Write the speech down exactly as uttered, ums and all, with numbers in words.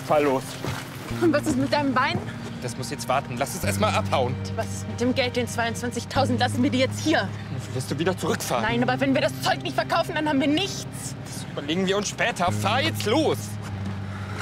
fahr los. Und was ist mit deinem Bein? Das muss jetzt warten. Lass es erst mal abhauen. Was ist mit dem Geld, den zweiundzwanzigtausend? Lassen wir die jetzt hier? Wirst du wieder zurückfahren? Nein, aber wenn wir das Zeug nicht verkaufen, dann haben wir nichts. Das überlegen wir uns später. Fahr jetzt los!